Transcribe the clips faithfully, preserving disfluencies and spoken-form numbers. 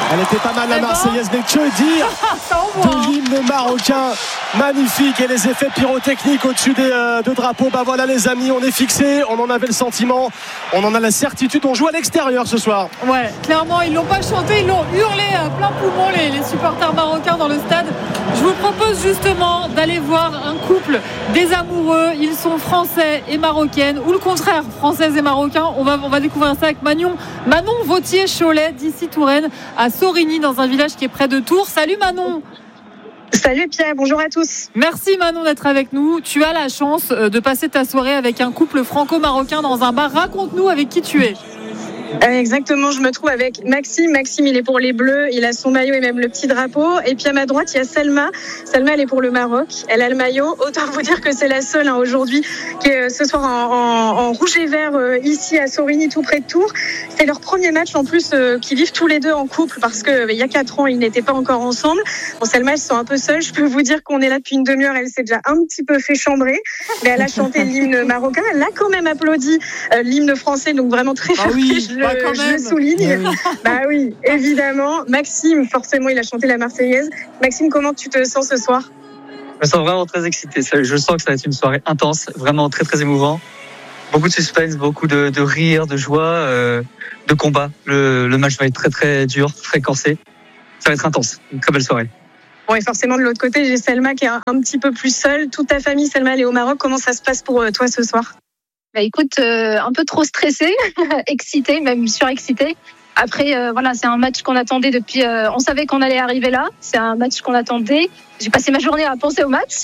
Elle était pas mal la Marseillaise, mais que dire de l'hymne marocain magnifique et les effets pyrotechniques au-dessus des euh, deux drapeaux. Bah voilà les amis, on est fixés, on en avait le sentiment, on en a la certitude, on joue à l'extérieur ce soir. Ouais, clairement ils l'ont pas chanté, ils l'ont hurlé à plein poumon les, les supporters marocains dans le stade. Je vous propose justement d'aller voir un couple des amoureux, ils sont français et marocaines, ou le contraire, françaises et marocains. On va, on va découvrir ça avec Manon, Manon Vautier-Cholet d'ici Touraine à Sorigny, dans un village qui est près de Tours. Salut Manon. Salut Pierre, bonjour à tous. Merci Manon d'être avec nous. Tu as la chance de passer ta soirée avec un couple franco-marocain dans un bar. Raconte-nous avec qui tu es. Exactement, je me trouve avec Maxime. Maxime, il est pour les Bleus, il a son maillot et même le petit drapeau. Et puis à ma droite, il y a Selma. Selma, elle est pour le Maroc, elle a le maillot. Autant vous dire que c'est la seule hein, aujourd'hui qui est ce soir en, en, en rouge et vert euh, ici à Sorigny, tout près de Tours. C'est leur premier match en plus euh, qu'ils vivent tous les deux en couple parce que euh, il y a quatre ans, ils n'étaient pas encore ensemble. Bon, Selma, elles sont un peu seules. Je peux vous dire qu'on est là depuis une demi-heure. Elle s'est déjà un petit peu fait chambrer, mais elle a chanté l'hymne marocain. Elle a quand même applaudi euh, l'hymne français, donc vraiment très ah oui. Je, bah, je le souligne. Oui. Bah oui, évidemment. Maxime, forcément, il a chanté la Marseillaise. Maxime, comment tu te sens ce soir ? Je me sens vraiment très excité. Je sens que ça va être une soirée intense, vraiment très très émouvant. Beaucoup de suspense, beaucoup de, de rire, de joie, euh, de combat. Le, le match va être très très dur, très corsé. Ça va être intense. Une très belle soirée. Bon, et forcément, de l'autre côté, j'ai Selma qui est un, un petit peu plus seule. Toute ta famille, Selma, elle est au Maroc. Comment ça se passe pour toi ce soir ? Bah écoute, euh, un peu trop stressée, excitée, même surexcitée. Après, euh, voilà, c'est un match qu'on attendait depuis. Euh, on savait qu'on allait arriver là. C'est un match qu'on attendait. J'ai passé ma journée à penser au match.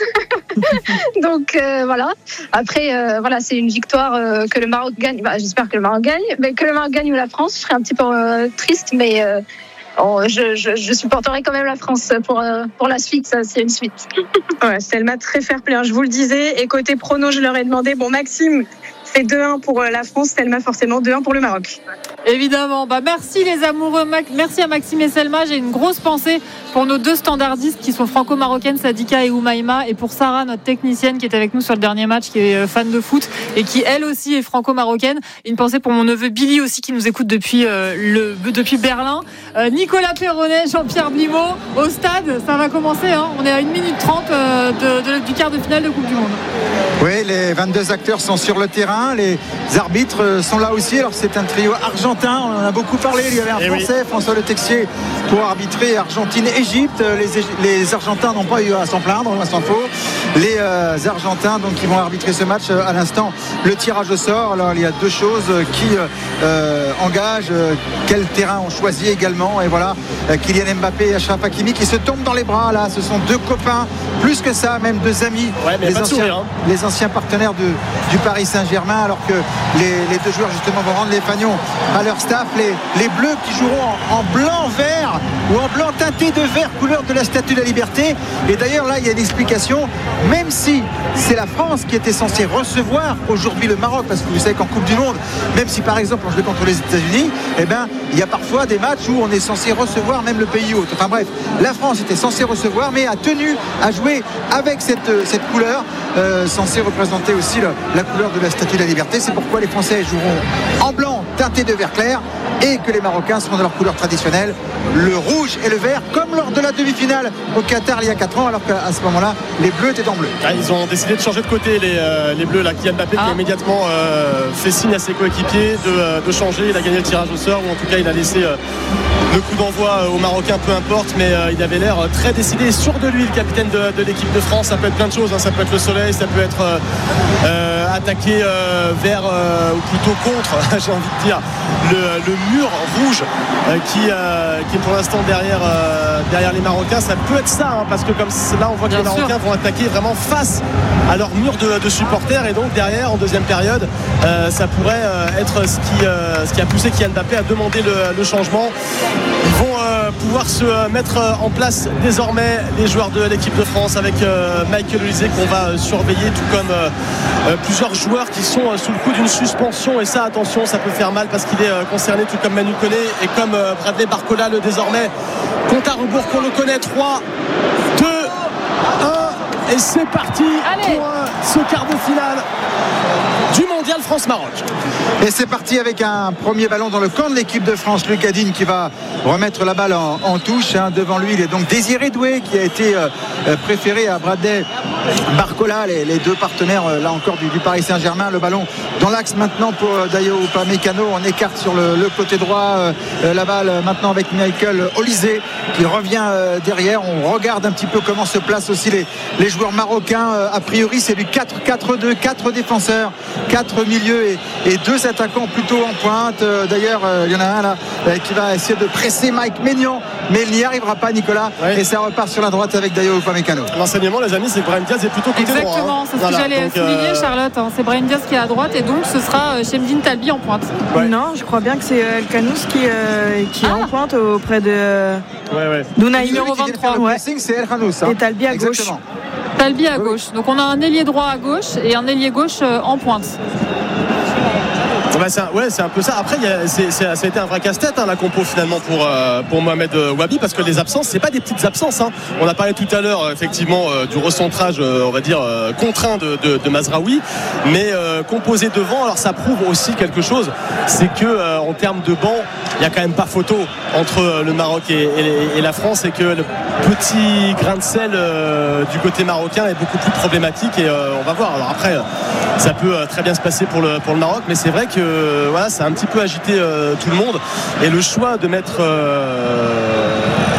Donc euh, voilà. Après, euh, voilà, c'est une victoire euh, que le Maroc gagne. Bah, j'espère que le Maroc gagne, mais que le Maroc gagne ou la France, je serais un petit peu euh, triste, mais. Euh, Oh, je, je, je supporterai quand même la France pour, euh, pour la suite, ça c'est une suite. Ouais, Selma, très fair play, hein, je vous le disais. Et côté prono, je leur ai demandé, bon Maxime, c'est deux un pour la France, Selma forcément deux un pour le Maroc. Évidemment, bah merci les amoureux, merci à Maxime et Selma. J'ai une grosse pensée pour nos deux standardistes qui sont franco-marocaines, Sadika et Oumaima, et pour Sarah, notre technicienne qui est avec nous sur le dernier match, qui est fan de foot et qui elle aussi est franco-marocaine. Une pensée pour mon neveu Billy aussi qui nous écoute depuis, euh, le, depuis Berlin. Euh, Nicolas Perronnet, Jean-Pierre Blimaud au stade, ça va commencer, hein. On est à une minute trente euh, de, de, du quart de finale de Coupe du Monde. Oui, les vingt-deux acteurs sont sur le terrain, les arbitres sont là aussi. Alors c'est un trio argentin, on en a beaucoup parlé, il y avait un et Français, oui. François Le Texier, pour arbitrer Argentine-Égypte. Les, les Argentins n'ont pas eu à s'en plaindre, on s'en faut. Les euh, Argentins donc, qui vont arbitrer ce match à l'instant, le tirage au sort. Alors il y a deux choses qui euh, engagent euh, quel terrain on choisit également. Et voilà, euh, Kylian Mbappé et Achraf Hakimi qui se tombent dans les bras là, ce sont deux copains, plus que ça, même deux amis. Ouais, mais les, anciens, sourire, hein. les anciens partenaires de, du Paris Saint-Germain, alors que les, les deux joueurs justement vont rendre les fagnons à leur staff. Les, les Bleus qui joueront en, en blanc-vert ou en blanc teinté de vert, couleur de la Statue de la Liberté. Et d'ailleurs là il y a une explication, même si c'est la France qui était censée recevoir aujourd'hui le Maroc, parce que vous savez qu'en Coupe du Monde, même si par exemple on jouait contre les États-Unis, eh ben il y a parfois des matchs où on est censé recevoir même le pays hôte. Enfin bref, la France était censée recevoir, mais a tenu à jouer avec cette, cette couleur euh, censée représenter aussi le, la couleur de la Statue de la Liberté. C'est pourquoi les Français joueront en blanc teinté de vert clair et que les Marocains seront dans leur couleur traditionnelle, le rouge et le vert, comme lors de la demi-finale au Qatar il y a quatre ans, alors qu'à ce moment-là les Bleus étaient en bleu. Ah, ils ont décidé de changer de côté les, euh, les Bleus là. Kylian Mbappé ah. qui a immédiatement euh, fait signe à ses coéquipiers de, euh, de changer. Il a gagné le tirage au sort, ou en tout cas il a laissé euh, le coup d'envoi aux Marocains, peu importe, mais euh, il avait l'air très décidé et sûr de lui, le capitaine de, de l'équipe de France. Ça peut être plein de choses, hein. Ça peut être le soleil, ça peut être euh, euh, attaqué euh, vers euh, ou plutôt contre j'ai envie de dire le, le mur rouge euh, qui, euh, qui est pour l'instant derrière, euh, derrière les Marocains. Ça peut être ça, hein, parce que comme là on voit que Bien les Marocains sûr. vont attaquer vraiment face à leur mur de, de supporters, et donc derrière en deuxième période euh, ça pourrait euh, être ce qui, euh, ce qui a poussé Kylian Mbappé à demander le, le changement. Ils vont euh, pouvoir se mettre en place désormais, les joueurs de l'équipe de France, avec euh, Michael Olise qu'on va surveiller, tout comme euh, euh, plusieurs joueurs qui sont euh, sous le coup d'une suspension, et ça attention, ça peut faire mal parce qu'il est euh, concerné, tout comme Manu Koné et comme euh, Bradley Barcola, le désormais compte à rebours qu'on le connaît. Trois, deux, un, et c'est parti. Allez. Pour euh, ce quart de finale du Mondial. mondial France-Maroc. Et c'est parti avec un premier ballon dans le camp de l'équipe de France. Lucas Digne qui va remettre la balle en, en touche. Hein. Devant lui, il est donc Désiré Doué qui a été euh, préféré à Bradley Barcola, les, les deux partenaires euh, là encore du, du Paris Saint-Germain. Le ballon dans l'axe maintenant pour euh, Dayo Upamecano. On écarte sur le, le côté droit euh, la balle maintenant avec Michael Olysée qui revient euh, derrière. On regarde un petit peu comment se placent aussi les, les joueurs marocains. Euh, a priori, c'est du quatre quatre deux, quatre défenseurs, quatre milieux et, et deux attaquants plutôt en pointe. Euh, d'ailleurs, euh, il y en a un là euh, qui va essayer de presser Mike Maignan, mais il n'y arrivera pas, Nicolas. Oui. Et ça repart sur la droite avec Dayo Upamecano. L'enseignement, les amis, c'est que Brahim Diaz est plutôt côté Exactement, droit. Exactement, hein. C'est ce voilà, que j'allais donc, souligner, euh... Charlotte. Hein. C'est Brahim Diaz qui est à droite et donc ce sera Chemdine Talbi en pointe. Ouais. Non, je crois bien que c'est El Khanous qui, euh, qui ah. est en pointe auprès de euh, ouais, ouais. Dounaï. Numéro vingt-trois. Ouais. C'est El Khanous. Hein. Et Talbi à Exactement. gauche. Talbi à gauche. Donc on a un ailier droit à gauche et un ailier gauche en pointe. Bah c'est un, ouais, c'est un peu ça. Après, il y a, c'est, c'est, ça a été un vrai casse-tête hein, la compo finalement pour, euh, pour Mohamed Wabi parce que les absences, c'est pas des petites absences. Hein. On a parlé tout à l'heure effectivement euh, du recentrage, euh, on va dire euh, contraint de, de, de Mazraoui, mais euh, composé devant. Alors ça prouve aussi quelque chose, c'est que euh, en termes de banc, il y a quand même pas photo entre le Maroc et, et, et la France, et que le petit grain de sel euh, du côté marocain est beaucoup plus problématique et euh, on va voir. Alors après, ça peut euh, très bien se passer pour le pour le Maroc, mais c'est vrai que Euh, voilà, ça a un petit peu agité euh, tout le monde et le choix de mettre euh,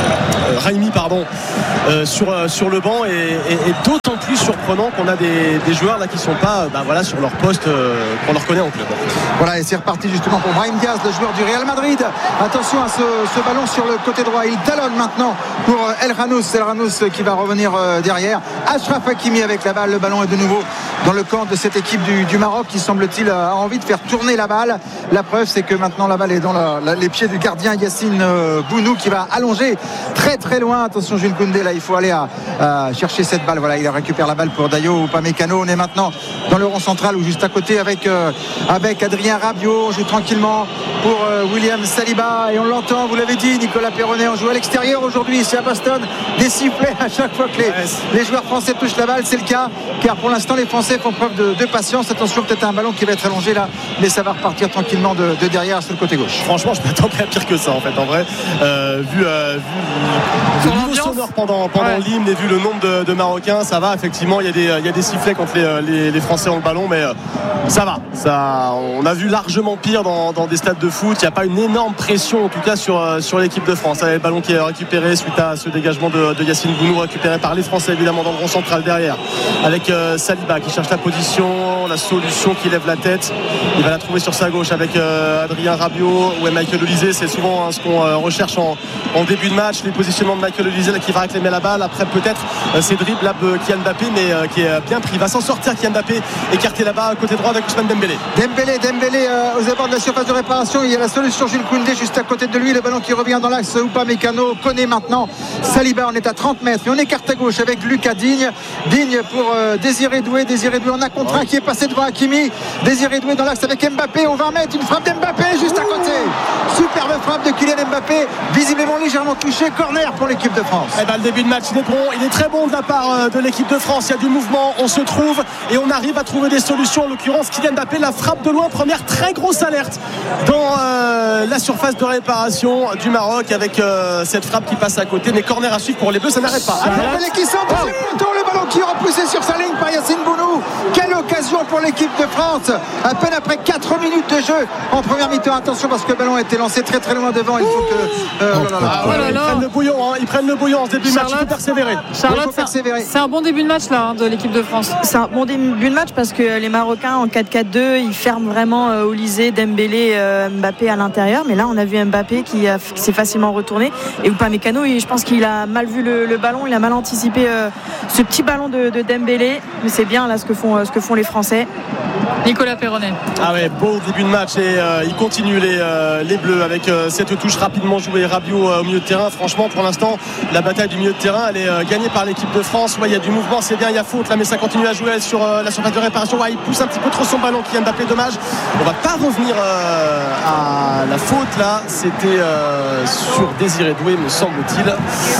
Raimi pardon euh, sur, euh, sur le banc est, est, est d'autant plus surprenant qu'on a des, des joueurs là qui sont pas bah, voilà, sur leur poste euh, qu'on leur connaît en club. Voilà, et c'est reparti justement pour Brahim Diaz, le joueur du Real Madrid. Attention à ce, ce ballon sur le côté droit, il talonne maintenant pour El Khanous, El Khanous qui va revenir euh, derrière. Achraf Hakimi avec la balle, le ballon est de nouveau dans le camp de cette équipe du, du Maroc qui semble-t-il a envie de faire tourner la balle. La preuve c'est que maintenant la balle est dans la, la, les pieds du gardien Yacine euh, Bounou qui va allonger très très loin. Attention Jules Koundé, là il faut aller à, à chercher cette balle. Voilà, il récupère la balle pour Dayo Upamecano. On est maintenant dans le rond central ou juste à côté avec, euh, avec Adrien Rabiot. On joue tranquillement pour euh, William Saliba et on l'entend, vous l'avez dit, Nicolas Perronnet, on joue à l'extérieur aujourd'hui ici à Boston, des sifflets à chaque fois que les, les joueurs français touchent la balle. C'est le cas car pour l'instant les Français font preuve de, de patience. Attention, peut-être un ballon qui va être allongé là, mais ça va repartir tranquillement de, de derrière sur le côté gauche. Franchement, je m'attendais à pire que ça en fait, en vrai, euh, vu, euh, vu le niveau sonore pendant, pendant ouais. l'hymne et vu le nombre de, de Marocains, ça va effectivement. Il y a des, il y a des sifflets quand les, les, les Français ont le ballon, mais euh, ça va. Ça, on a vu largement pire dans, dans des stades de foot. Il n'y a pas une énorme pression en tout cas sur, sur l'équipe de France. Le ballon qui est récupéré suite à ce dégagement de, de Yacine Bounou, récupéré par les Français évidemment dans le rond central derrière, avec euh, Saliba qui cherche la position, la solution, qui lève la tête. Il va la trouver sur sa gauche avec euh, Adrien Rabiot ou Michael Olysée. C'est souvent hein, ce qu'on euh, recherche en, en début de match, les positionnements de Michael Olysée là, qui va réclamer la balle. Après peut-être euh, ces dribbles là de Kylian Mbappé, mais euh, qui est bien pris. Il va s'en sortir Kylian Mbappé, écarté là-bas côté droit avec Ousmane Dembélé. Dembélé, Dembélé euh, aux abords de la surface de réparation. Il y a la solution Jules Koundé juste à côté de lui. Le ballon qui revient dans l'axe. Upamecano connaît maintenant Saliba. On est à trente mètres et on écarte à gauche avec Lucas Digne. Digne pour euh, Désiré Doué. Désiré Doué en a contre un qui est passé devant Hakimi. Désiré Doué dans l'axe avec Mbappé. Au vingt mètres, une frappe d'Mbappé juste à côté. Superbe frappe de Kylian Mbappé. Visiblement légèrement touché. Corner pour l'équipe de France. Eh ben, le début de match, il est bon. Il est très bon de la part de l'équipe de France. Il y a du mouvement. On se trouve et on arrive à trouver des solutions. En l'occurrence, Kylian Mbappé, la frappe de loin. Première très grosse alerte dans euh, la surface de réparation du Maroc avec euh, cette frappe qui passe à côté. Mais corner à suivre pour les Bleus, ça n'arrête pas. Dembélé qui centre, le ballon qui est repoussé sur sa ligne par Yacine Bounou. Quelle occasion pour l'équipe de France. À peine après quatre minutes de jeu en première mi-temps. Attention parce que le ballon a été lancé très très loin devant. Il faut que euh, oh là là. Ah, ouais, oh là là. Ils prennent le bouillon. Hein. Ils prennent le bouillon en ce début de match. Il faut persévérer. Charlotte, il faut persévérer. C'est un bon début de match là hein, de l'équipe de France. C'est un bon début de match parce que les Marocains en quatre quatre deux ils ferment vraiment euh, Olysée, Dembélé, euh, Mbappé à l'intérieur. Mais là on a vu Mbappé qui, a, qui s'est facilement retourné et Upamecano, je pense qu'il a mal vu le, le ballon. Il a mal anticipé euh, ce petit ballon de, de Dembélé. Mais c'est bien là ce que font, ce que font les Français. Nicolas Perronnet. Ah ouais, beau début de match et euh, ils continuent les, euh, les Bleus avec euh, cette touche rapidement jouée. Rabiot euh, au milieu de terrain. Franchement, pour l'instant, la bataille du milieu de terrain, elle est euh, gagnée par l'équipe de France. Ouais, il y a du mouvement, c'est bien, il y a faute là, mais ça continue à jouer sur euh, la surface de réparation. Ouais, il pousse un petit peu trop son ballon, Kylian Mbappé, dommage. On va pas revenir euh, à la faute là. C'était euh, sur Désiré Doué, me semble-t-il.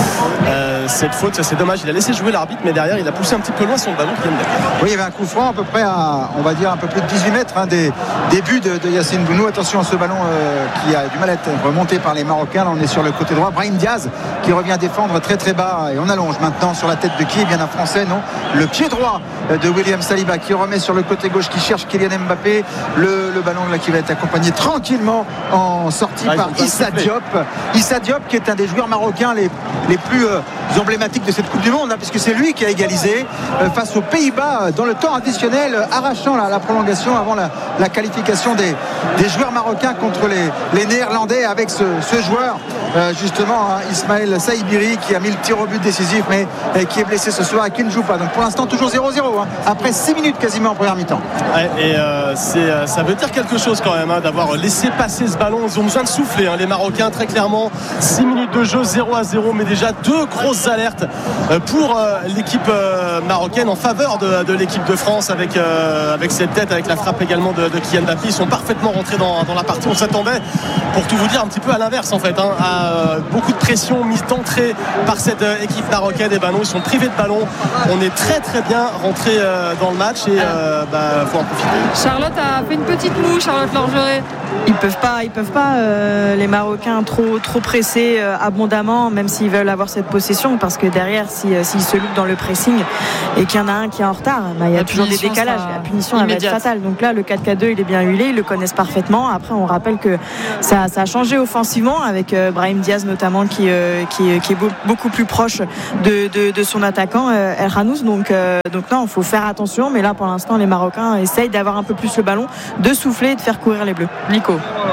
Euh, cette faute, ça c'est dommage. Il a laissé jouer l'arbitre, mais derrière, il a poussé un petit peu loin son ballon, Kylian Mbappé. Oui, il y avait un coup franc à peu près à, on va dire, un peu plus plus de dix-huit mètres hein, des, des buts de, de Yacine Bounou. Attention à ce ballon euh, qui a du mal à être remonté par les Marocains. Là on est sur le côté droit, Brahim Diaz qui revient défendre très très bas et on allonge maintenant sur la tête de qui? Eh bien d'un Français, non, le pied droit de William Saliba qui remet sur le côté gauche, qui cherche Kylian Mbappé. Le, le ballon là qui va être accompagné tranquillement en sortie ah, par Issa Diop. Issa Diop qui est un des joueurs marocains les, les plus euh, emblématiques de cette Coupe du Monde hein, puisque c'est lui qui a égalisé euh, face aux Pays-Bas euh, dans le temps additionnel, euh, arrachant là, la prolongation avant la, la qualification des, des joueurs marocains contre les, les Néerlandais avec ce, ce joueur euh, justement hein, Ismaël Saïbiri qui a mis le tir au but décisif mais euh, qui est blessé ce soir et qui ne joue pas. Donc pour l'instant toujours zéro zéro hein, après six minutes quasiment en première mi-temps. Ouais, et euh, c'est, euh, ça veut dire quelque chose quand même hein, d'avoir laissé passer ce ballon. Ils ont besoin de souffler hein, les Marocains très clairement. six minutes de jeu, zéro à zéro, mais déjà deux grosses alertes euh, pour euh, l'équipe euh, marocaine en faveur de, de l'équipe de France avec, euh, avec cette tête, avec la frappe également de, de Kylian Mbappé. Ils sont parfaitement rentrés dans, dans la partie. On s'attendait, pour tout vous dire, un petit peu à l'inverse en fait hein, à euh, beaucoup de pression mise d'entrée par cette euh, équipe marocaine. Et ben non, ils sont privés de ballon. On est très très bien rentré euh, dans le match et euh, bah, faut en profiter. Charlotte a fait une petite moue, Charlotte Lorgeret. Ils peuvent pas, ils peuvent pas euh, les Marocains trop trop presser euh, abondamment, même s'ils veulent avoir cette possession, parce que derrière, si, euh, s'ils se loupent dans le pressing et qu'il y en a un qui est en retard, bah, il y a la toujours des décalages. La punition elle va être fatale. Donc là, le quatre quatre deux, il est bien huilé, ils le connaissent parfaitement. Après, on rappelle que ça, ça a changé offensivement avec euh, Brahim Diaz notamment, qui euh, qui, qui est beau, beaucoup plus proche de, de, de son attaquant euh, El Hanouz. Donc euh, donc non, il faut faire attention. Mais là, pour l'instant, les Marocains essayent d'avoir un peu plus le ballon, de souffler et de faire courir les Bleus. Nico.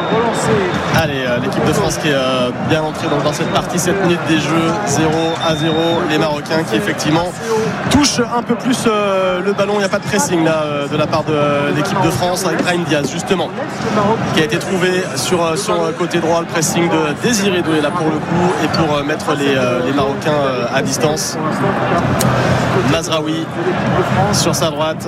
Allez, euh, l'équipe de France qui est euh, bien entrée dans, dans cette partie, sept minutes des jeux, zéro à zéro. Les Marocains qui effectivement touchent un peu plus euh, le ballon. Il n'y a pas de pressing là euh, de la part de euh, l'équipe de France avec Brahim Diaz justement qui a été trouvé sur euh, son côté droit. Le pressing de Désiré Doué là pour le coup et pour euh, mettre les, euh, les Marocains euh, à distance. Mazraoui sur sa droite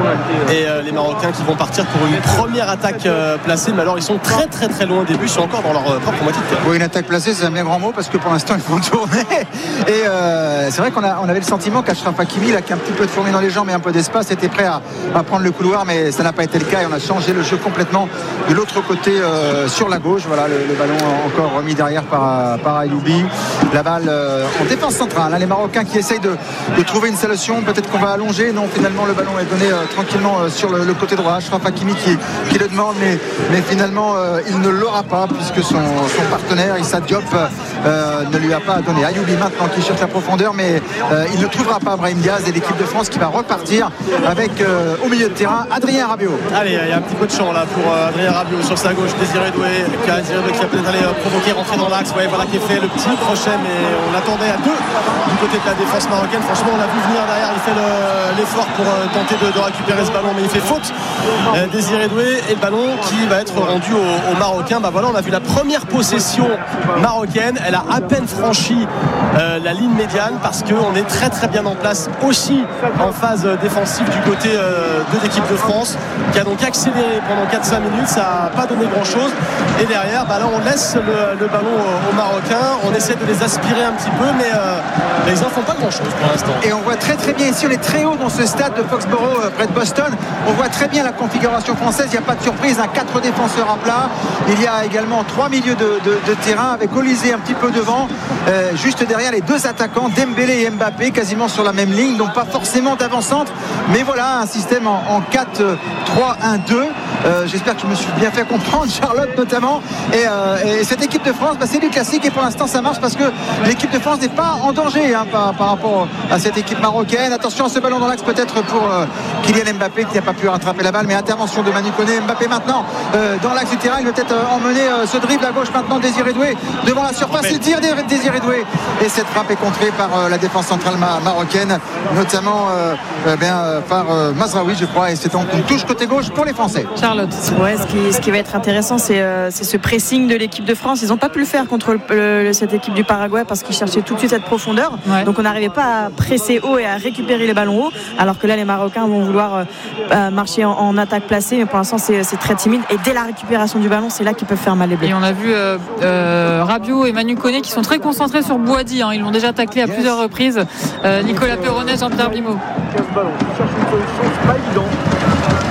et euh, les Marocains qui vont partir pour une première attaque euh, placée, mais alors ils sont très très très loin au début, ils sont encore dans leur euh, propre moitié de terrain. Oui, une attaque placée c'est un bien grand mot parce que pour l'instant ils font tourner et euh, c'est vrai qu'on a, on avait le sentiment qu'Achraf Hakimi là, qui a un petit peu de fourmi dans les jambes et un peu d'espace était prêt à, à prendre le couloir, mais ça n'a pas été le cas et on a changé le jeu complètement de l'autre côté euh, sur la gauche. Voilà le, le ballon encore remis derrière par, par Ayoubi, la balle euh, en défense centrale là, les Marocains qui essayent de, de trouver une solution, peut-être qu'on va allonger, non finalement le ballon est donné euh, tranquillement euh, sur le, le côté droit. Achraf Hakimi qui, qui le demande mais, mais finalement euh, il ne l'aura pas puisque son, son partenaire Issa Diop euh, ne lui a pas donné. Ayoubi maintenant qui cherche la profondeur mais euh, il ne trouvera pas Brahim Diaz et l'équipe de France qui va repartir avec euh, au milieu de terrain Adrien Rabiot. Allez, il y a un petit peu de champ là pour euh, Adrien Rabiot sur sa gauche. Désiré Doué qui a, Désiré Doué qui a peut-être allé euh, provoquer, rentrer dans l'axe. Ouais, voilà qui est fait le petit crochet mais on l'attendait à deux du côté de la défense marocaine. Franchement on l'a vu venir derrière, il fait le, l'effort pour euh, tenter de, de récupérer ce ballon mais il fait faute. Euh, Désiré Doué et le ballon qui va être rendu aux, aux Marocains. Bah voilà, on a vu la première possession marocaine, elle a à peine franchi euh, la ligne médiane parce qu'on est très très bien en place aussi en phase défensive du côté euh, de l'équipe de France qui a donc accéléré pendant quatre cinq minutes, ça n'a pas donné grand chose et derrière bah là on laisse le, le ballon aux, aux Marocains, on essaie de les aspirer un petit peu mais euh, ils n'en font pas grand chose pour l'instant. Et on voit très très bien ici, on est très haut dans ce stade de Foxborough euh, près de Boston, on voit très bien la configuration française, il n'y a pas de surprise, hein, quatre défenseurs à plat, il y a également trois milieux de, de, de terrain avec Olysée un petit peu devant, euh, juste derrière les deux attaquants Dembélé et Mbappé quasiment sur la même ligne, donc pas forcément d'avant-centre mais voilà un système en, en quatre trois un deux. Euh, j'espère que je me suis bien fait comprendre, Charlotte notamment et, euh, et cette équipe de France bah, c'est du classique et pour l'instant ça marche parce que l'équipe de France n'est pas en danger hein, par, par rapport à cette équipe marocaine. Attention à ce ballon dans l'axe peut-être pour euh, Kylian Mbappé qui n'a pas pu rattraper la balle mais intervention de Manu Koné. Mbappé maintenant euh, dans l'axe du terrain, il va peut-être euh, emmener euh, ce dribble à gauche maintenant Désiré Doué devant la surface, il tire Désiré Doué et cette frappe est contrée par euh, la défense centrale ma- marocaine notamment euh, euh, bien, euh, par euh, Mazraoui je crois et c'est donc une touche côté gauche pour les Français. Charlotte. Ouais, ce qui, ce qui va être intéressant c'est, euh, c'est ce pressing de l'équipe de France. Ils n'ont pas pu le faire contre le, le, cette équipe du Paraguay parce qu'ils cherchaient tout de suite cette profondeur ouais. Donc on n'arrivait pas à presser haut et à récupérer les ballons hauts alors que là les Marocains vont vouloir euh, marcher en, en attaque placée mais pour l'instant c'est, c'est très timide et dès la récupération du ballon c'est là qu'ils peuvent faire mal les Bleus. Et on a vu euh, euh, Rabiot et Manu Koné qui sont très concentrés sur Boadi hein. Ils l'ont déjà taclé à yes. plusieurs reprises euh, Nicolas Perronnet, Jean-Pierre Blimaud. quinze ballons, il cherche une solution, c'est pas évident. C'est bien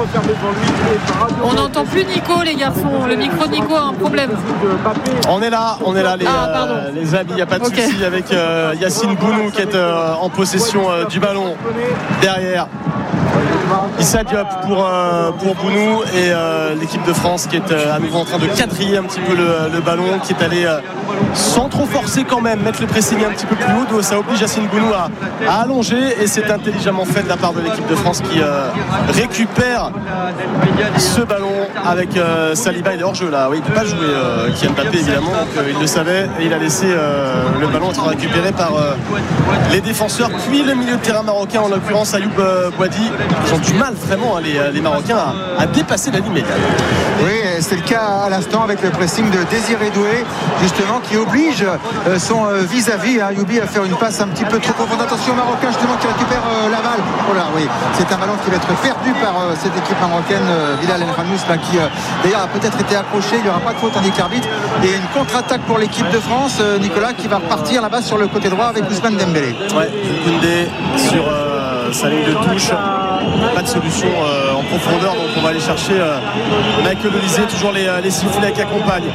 On n'entend plus Nico, les garçons. Le micro de Nico a un problème. On est là, on est là, les, ah, euh, les amis. Il n'y a pas de okay. souci avec euh, Yacine Bounou qui est euh, en possession euh, du ballon derrière. Issa Diop pour, euh, pour Bounou et euh, l'équipe de France qui est euh, à nouveau en train de quadriller un petit peu le, le ballon, qui est allé euh, sans trop forcer quand même, mettre le pressing un petit peu plus haut. Ça oblige Yacine Bounou à, à allonger et c'est intelligemment fait de la part de l'équipe de France qui euh, récupère ce ballon avec euh, Saliba. Il est hors jeu là, oui, il ne peut pas jouer euh, Kylian Mbappé évidemment, donc euh, il le savait et il a laissé euh, le ballon être récupéré par euh, les défenseurs puis le milieu de terrain marocain, en l'occurrence Ayoub euh, Boadi. Ils ont du mal vraiment hein, les, les Marocains à, à dépasser la ligne médiane. Oui, c'est le cas à l'instant avec le pressing de Désiré Doué justement qui oblige euh, son euh, vis-à-vis hein, Ayoubi à faire une passe un petit peu trop profonde. Attention au Marocain justement qui récupère euh, la balle. Oh là oui, c'est un ballon qui va être perdu par euh, cette équipe marocaine, euh, Bilal El Ranouz là, qui euh, d'ailleurs a peut-être été accroché, il n'y aura pas de faute indique l'arbitre. Et une contre-attaque pour l'équipe de France, euh, Nicolas qui va repartir là-bas sur le côté droit avec Ousmane Dembélé. Ouais, Koundé sur euh, sa ligne de touche. Pas de solution euh, en profondeur, donc on va aller chercher euh, Michael Olise, toujours les, les sifflets qui accompagnent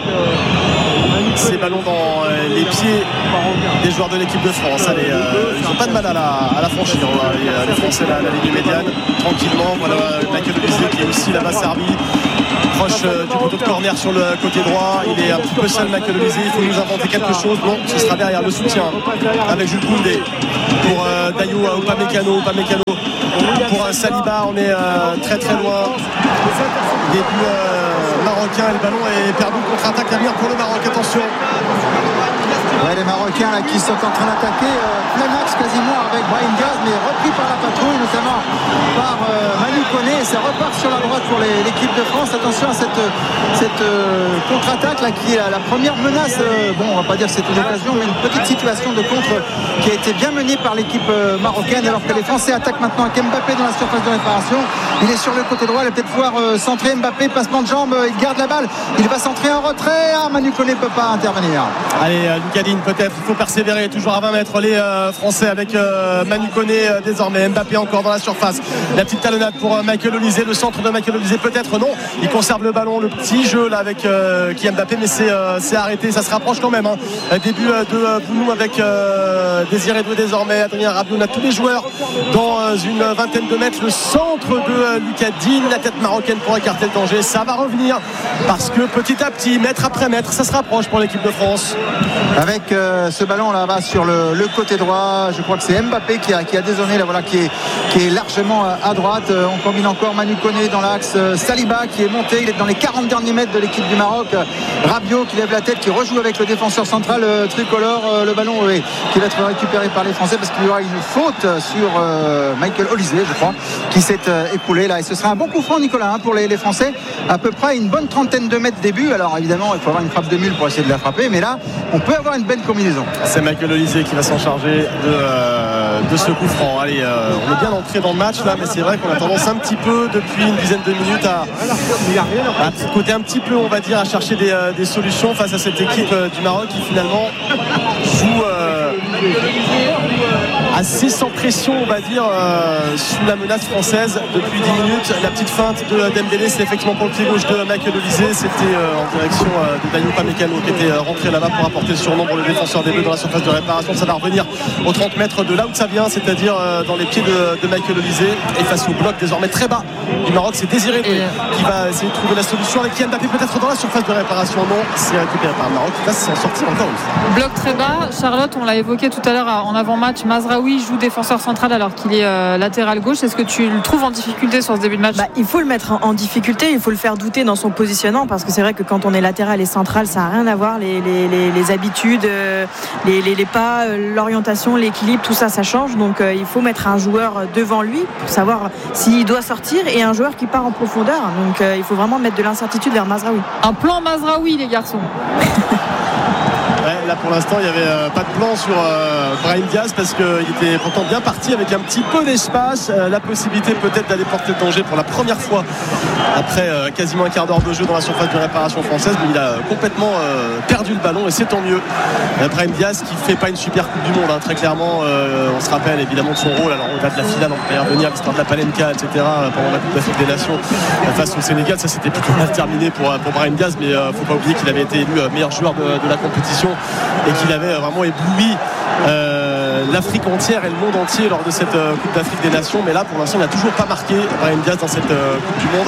ces ballons dans euh, les pieds des joueurs de l'équipe de France. Allez, euh, ils n'ont pas de mal à la, à la franchir. Les, les Français la, la ligne médiane tranquillement. Voilà Michael Olise qui est aussi là-bas servi. Proche euh, du poteau de corner sur le côté droit. Il est un petit peu seul Michael Olise. Il faut nous inventer quelque chose. Bon, ce sera derrière le soutien avec Jules Koundé pour euh, Dayou Upamecano. Upamecano pour euh, Saliba. On est euh, très très loin. Début euh, marocain. Le ballon est perdu. Contre-attaque à venir pour le Maroc. Attention. Ouais, les Marocains là, qui sont en train d'attaquer euh, plein axe quasiment avec Brahim Diaz, mais repris par la patrouille, notamment par euh, Manu Koné. Ça repart sur la droite pour les, l'équipe de France. Attention à cette, cette euh, contre-attaque là, qui est la première menace. Euh, bon, on va pas dire que c'est une occasion, mais une petite situation de contre qui a été bien menée par l'équipe euh, marocaine, alors que les Français attaquent maintenant avec Mbappé dans la surface de réparation. Il est sur le côté droit, il va peut-être pouvoir euh, centrer. Mbappé, passement de jambe, euh, il garde la balle. Il va centrer en retrait. Ah, Manu Koné ne peut pas intervenir. Allez, euh, Lucas Digne, peut-être, il faut persévérer, toujours à vingt mètres les euh, Français avec euh, Manu Koné euh, désormais, Mbappé encore dans la surface, la petite talonnade pour euh, Michael Olise, le centre de Michael Olise peut-être, non, il conserve le ballon, le petit jeu là avec euh, Kylian Mbappé, mais c'est, euh, c'est arrêté, ça se rapproche quand même hein. Début euh, de euh, Bounou avec euh, Désiré Doué désormais, Adrien Rabiot, on a tous les joueurs dans euh, une vingtaine de mètres, le centre de euh, Lucas Digne, la tête marocaine pour écarter le danger, ça va revenir parce que petit à petit, mètre après mètre, ça se rapproche pour l'équipe de France. Avec euh, ce ballon là-bas sur le, le côté droit, je crois que c'est Mbappé qui a, qui a dézonné là, voilà, qui, est, qui est largement à droite. Euh, on combine encore Manu Koné dans l'axe, euh, Saliba qui est monté, il est dans les quarante derniers mètres de l'équipe du Maroc. euh, Rabiot qui lève la tête, qui rejoue avec le défenseur central euh, tricolore. Euh, le ballon euh, qui va être récupéré par les Français parce qu'il y aura une faute sur euh, Michael Olise, je crois, qui s'est euh, écoulé là. Et ce sera un bon coup franc, Nicolas, hein, pour les, les Français. À peu près une bonne trentaine de mètres début. Alors évidemment, il faut avoir une frappe de mule pour essayer de la frapper, mais là, on peut avoir une belle combinaison. C'est Michael Olise qui va s'en charger de, euh, de ce coup franc. Allez, euh, on est bien entré dans le match là, mais c'est vrai qu'on a tendance un petit peu depuis une dizaine de minutes à, à côté un petit peu, on va dire, à chercher des, euh, des solutions face à cette équipe euh, du Maroc qui finalement joue euh, assez sans pression, on va dire, euh, sous la menace française depuis dix minutes. La petite feinte de Dembélé, c'est effectivement pour le pied gauche de Michael Olise. C'était euh, en direction euh, de Dayou Upamecano qui était euh, rentré là-bas pour apporter le surnom pour le défenseur des Bleus dans la surface de réparation. Ça va revenir aux trente mètres de là où ça vient, c'est-à-dire euh, dans les pieds de, de Michael Olise. Et face au bloc désormais très bas du Maroc, c'est Désiré Doué qui va essayer de trouver la solution avec Kylian Mbappé peut-être dans la surface de réparation. Non, c'est récupéré par le Maroc qui va s'en sortir encore une fois. Bloc très bas. Charlotte, on l'a évoqué tout à l'heure en avant-match, Mazraoui joue défenseur central alors qu'il est euh, latéral gauche. Est-ce que tu le trouves en difficulté sur ce début de match? Bah, il faut le mettre en, en difficulté, il faut le faire douter dans son positionnement parce que c'est vrai que quand on est latéral et central, ça n'a rien à voir. Les, les, les, les habitudes, euh, les, les, les pas, euh, l'orientation, l'équilibre, tout ça, ça change. Donc euh, il faut mettre un joueur devant lui pour savoir s'il doit sortir et un joueur qui part en profondeur. Donc euh, il faut vraiment mettre de l'incertitude vers Mazraoui. Un plan Mazraoui, les garçons. Ouais, la pour l'instant il n'y avait euh, pas de plan sur euh, Brahim Diaz parce qu'il était pourtant bien parti avec un petit peu d'espace, euh, la possibilité peut-être d'aller porter le danger pour la première fois après euh, quasiment un quart d'heure de jeu dans la surface de réparation française, mais il a complètement euh, perdu le ballon et c'est tant mieux. euh, Brahim Diaz qui fait pas une super coupe du monde hein, très clairement, euh, on se rappelle évidemment de son rôle alors au-delà de la finale en période venir, l'histoire de la Palenka etc euh, pendant la Coupe d'Afrique des Nations euh, face au Sénégal, ça c'était plutôt mal terminé pour, pour Brahim Diaz, mais euh, faut pas oublier qu'il avait été élu euh, meilleur joueur de, de la compétition et qu'il avait vraiment ébloui euh, l'Afrique entière et le monde entier lors de cette euh, Coupe d'Afrique des Nations, mais là pour l'instant il n'a toujours pas marqué Brahim Diaz dans cette euh, Coupe du Monde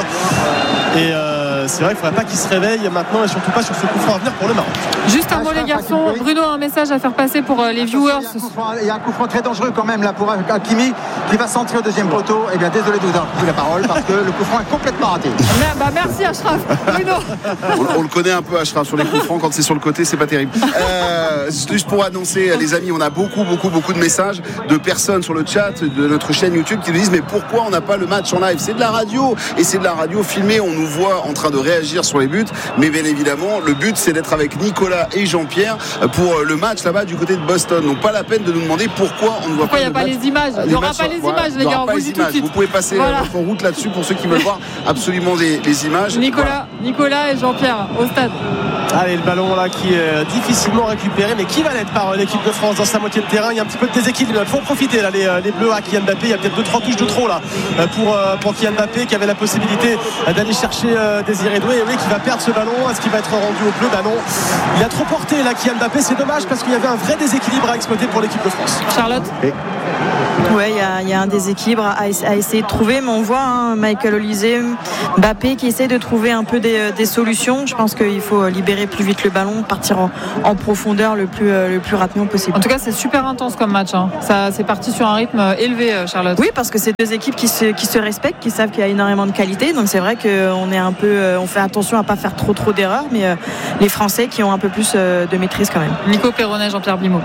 et euh, c'est vrai qu'il ne faudrait pas qu'il se réveille maintenant et surtout pas sur ce coup franc à venir pour le Maroc. Juste un mot les garçons, Bruno a un message à faire passer pour euh, les viewers. Il y a un coup franc très dangereux quand même là pour Hakimi qui va centrer au deuxième poteau. Eh bien désolé de vous avoir pris la parole parce que le coup franc est complètement raté. Bah, merci Achraf. Bruno. On, on le connaît un peu Achraf sur les coups francs, quand c'est sur le côté c'est pas terrible. Euh, juste pour annoncer les amis, on a beaucoup beaucoup beaucoup de messages de personnes sur le chat de notre chaîne YouTube qui nous disent mais pourquoi on n'a pas le match en live? C'est de la radio et c'est de la radio filmée, on nous voit en train de réagir sur les buts, mais bien évidemment le but c'est d'être avec Nicolas et Jean-Pierre pour le match là-bas du côté de Boston, donc pas la peine de nous demander pourquoi on ne voit pourquoi pas il n'y a pas match. les images, il n'y aura pas les voilà, images les gars, on vous dit tout de suite. Vous pouvez passer voilà. votre route là-dessus pour ceux qui veulent voir absolument les, les images. Nicolas, voilà. Nicolas et Jean-Pierre au stade. Allez, le ballon là qui est difficilement récupéré, mais qui va l'être par l'équipe de France dans sa moitié de terrain. Il y a un petit peu de déséquilibre. Il faut en profiter là, les, les Bleus à Kylian Mbappé. Il y a peut-être deux trois touches de trop là pour, pour Kylian Mbappé qui avait la possibilité d'aller chercher Désiré Doué. Et oui, qui va perdre ce ballon. Est-ce qu'il va être rendu au bleu? Bah non. Il a trop porté là, Kylian Mbappé. C'est dommage parce qu'il y avait un vrai déséquilibre à exploiter pour l'équipe de France. Charlotte. Et... Ouais, il y, y a un déséquilibre à, à essayer de trouver, mais on voit hein, Michael Olise, Mbappé qui essaie de trouver un peu des, des solutions. Je pense qu'il faut libérer plus vite le ballon, partir en, en profondeur le plus, le plus rapidement possible. En tout cas, c'est super intense comme match. Hein. Ça, c'est parti sur un rythme élevé, Charlotte. Oui, parce que c'est deux équipes qui se, qui se respectent, qui savent qu'il y a énormément de qualité. Donc c'est vrai qu'on est un peu, on fait attention à pas faire trop trop d'erreurs, mais euh, les Français qui ont un peu plus euh, de maîtrise quand même. Nico Perronnet, Jean-Pierre Blimaud.